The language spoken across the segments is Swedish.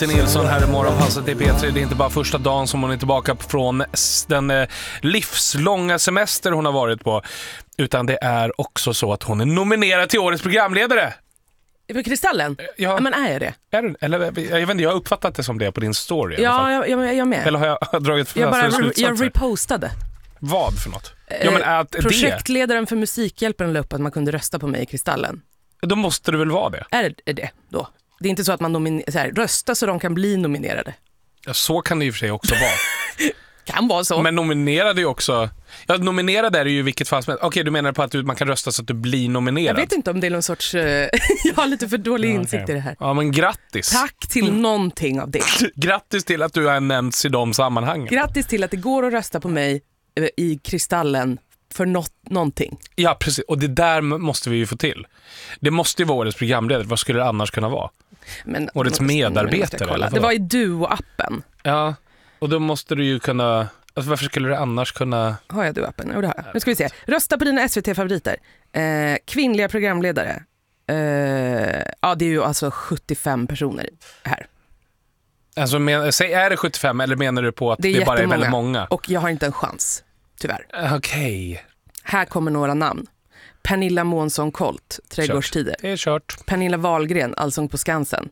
Matti Nilsson här i Morgonpasset i P3. Det är inte bara första dagen som hon är tillbaka från den livslånga semester hon har varit på, utan det är också så att hon är nominerad till årets programledare. För Kristallen? Ja. Men är det? Är det? Eller, jag vet inte, jag har uppfattat det som det på din story. Ja, jag med. Eller har jag dragit för slutsatser? Jag repostade. Vad för något? Ja, men att projektledaren för Musikhjälpen la upp att man kunde rösta på mig i Kristallen. Då måste det väl vara det? Är det då? Det är inte så att man röstar så de kan bli nominerade. Ja, så kan det i och för sig också vara. Kan vara så. Men nominerade är ju också... Ja, nominerade är det ju i vilket fall som helst. Okej, du menar på att man kan rösta så att du blir nominerad? Jag vet inte om det är någon sorts... jag har lite för dålig insikt i det här. Ja, men grattis. Tack till någonting av det. Grattis till att du har nämnts i de sammanhangen. Grattis till att det går att rösta på mig i Kristallen för någonting. Ja, precis. Och det där måste vi ju få till. Det måste ju vara årets programledare. Vad skulle det annars kunna vara? Årets medarbetare? Det var i Duo-appen. Ja, och då måste du ju kunna... Alltså, varför skulle det annars kunna... Har jag Duo-appen? Jo, det har jag. Nu ska vi se. Rösta på dina SVT-favoriter. Kvinnliga programledare. Ja, det är ju alltså 75 personer här. Alltså, är det 75 eller menar du på att det bara är väldigt många? Och jag har inte en chans, tyvärr. Okej. Här kommer några namn. Pernilla Månsson Colt, Trädgårdstider. Det är kört. Pernilla Wahlgren, Allsång på Skansen.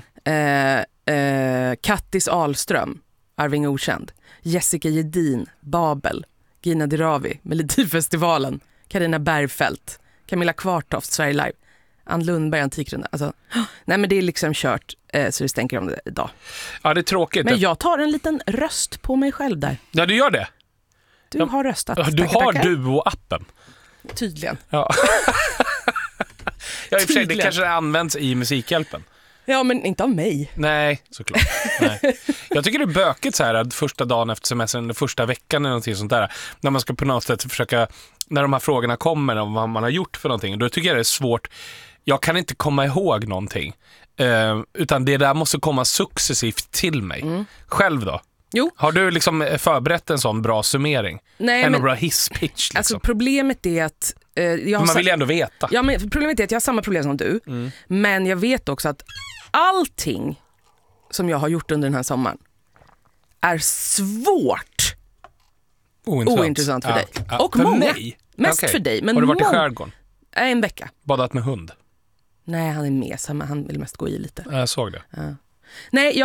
Kattis Ahlström, Arving Okänd. Jessica Jedin, Babel. Gina Dirawi, Melodifestivalen. Carina Bergfeldt. Camilla Kvartoft, Sverige Live. Ann Lundberg, Antikrunda. Alltså, nej, men det är liksom kört, så vi stänker om det idag. Ja, det är tråkigt. Men jag tar en liten röst på mig själv där. Ja, du gör det. Du har röstat. Du har Duo-appen. Tydligen. Ja. Ja, i och för sig, det kanske används i Musikhjälpen. Ja, men inte av mig. Nej, såklart. Nej. Jag tycker det är bökigt så här att första dagen efter semestern, eller första veckan eller någonting sånt där, när man ska på något sätt försöka, när de här frågorna kommer om vad man har gjort för någonting, då tycker jag det är svårt. Jag kan inte komma ihåg någonting, utan det där måste komma successivt till mig. Själv då? Jo. Har du liksom förberett en sån bra summering? Nej, men bra hisspitch liksom? Alltså problemet är att man vill ju ändå veta. Ja, men problemet är att jag har samma problem som du. Men jag vet också att allting som jag har gjort under den här sommaren är svårt ointressant för dig. Och för många. Mig? Mest för dig. Men har du varit i skärgården? En vecka. Badat med hund? Nej, han är med, så han vill mest gå i lite. Jag såg det. Ja. Nej,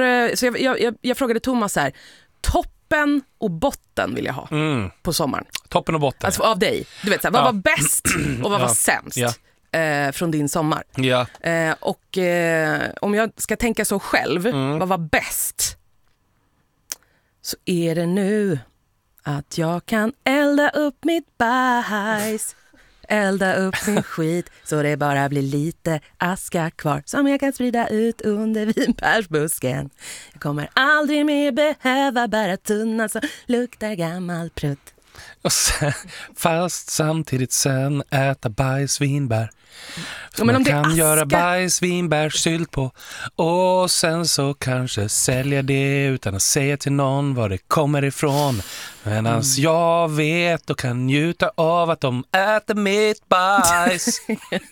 jag frågade Thomas här. Toppen och botten vill jag ha på sommaren. Toppen och botten. Alltså av dig. Du vet, så här, vad var bäst och vad var sämst från din sommar? Ja. Och om jag ska tänka så själv, vad var bäst? Så är det nu att jag kan elda upp mitt bajs. Elda upp min skit så det bara blir lite aska kvar som jag kan sprida ut under vinbärsbusken. Jag kommer aldrig mer behöva bära tunna som luktar gammal prutt. Och sen, fast samtidigt sen äta bajsvinbär. Så man kan göra bajsvinbärssylt på. Och sen så kanske sälja det utan att säga till någon var det kommer ifrån. Medan jag vet och kan njuta av att de äter mitt bajs.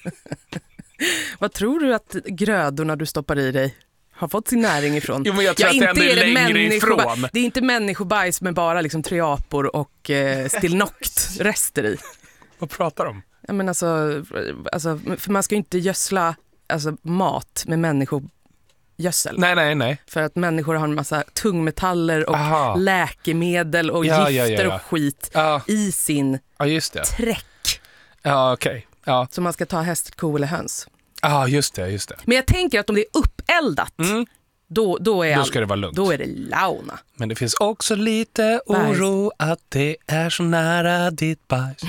Vad tror du att grödorna du stoppar i dig har fått sin näring ifrån? Jo, men jag tror att det är längre ifrån. Det är inte människobajs med bara liksom treapor och stillnokt-rester i. Vad pratar de om? Ja, men alltså, för man ska ju inte gödsla mat med människogödsel. Nej. För att människor har en massa tungmetaller och läkemedel och gifter och skit i sin träck. Ja, okej. Ja. Så man ska ta häst, ko eller höns. Ja, just det. Men jag tänker att om det är uppeldat, då ska det vara lugnt. Då är det launa. Men det finns också lite oro att det är så nära ditt bajs.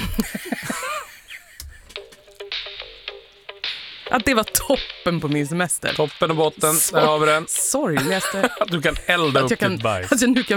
Att det var toppen på min semester. Toppen och botten, där har vi den. Sorgligaste. Att du kan elda upp ditt bajs. Att jag nu kan